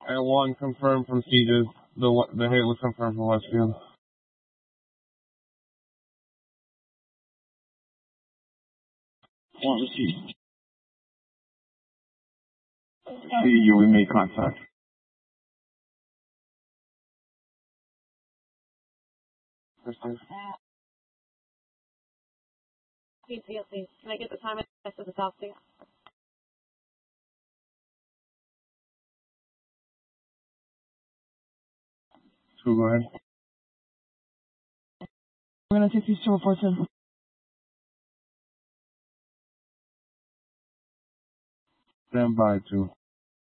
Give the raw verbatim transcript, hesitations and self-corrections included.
And one confirmed from Sieges. The the hit was confirmed from Westfield. One received. See you, we make contact. Christian. Please, please, please. Can I get the time I said the South Sea? Two, go ahead. We're gonna take these two reports in. Stand by, two.